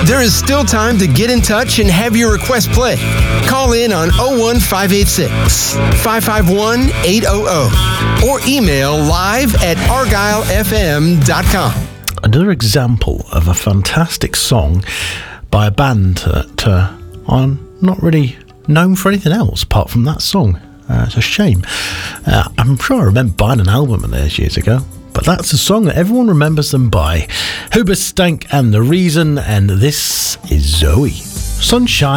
There is still time to get in touch and have your request play. Call in on 01586 551 800 or email live@argylefm.com. Another example of a fantastic song by a band that are not really known for anything else apart from that song. It's a shame. I'm sure I remember buying an album of theirs years ago, but that's a song that everyone remembers them by. Hoobastank and The Reason, and this is Zoe. Sunshine.